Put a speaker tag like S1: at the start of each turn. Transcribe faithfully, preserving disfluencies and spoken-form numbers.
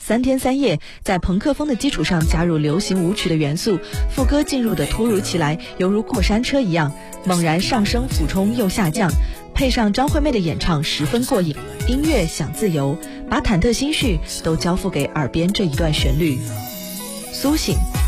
S1: 三天三夜，在朋克风的基础上加入流行舞曲的元素，副歌进入的突如其来，犹如过山车一样，猛然上升俯冲又下降，配上张惠妹的演唱十分过瘾，音乐想自由，把忐忑心绪都交付给耳边这一段旋律。苏醒，